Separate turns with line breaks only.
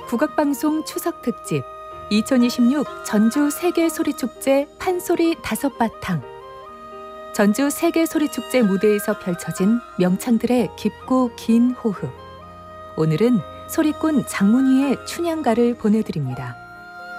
국악방송 추석특집 2026 전주 세계소리축제 판소리 5바탕. 전주 세계소리축제 무대에서 펼쳐진 명창들의 깊고 긴 호흡. 오늘은 소리꾼 장문희의 춘향가를 보내드립니다.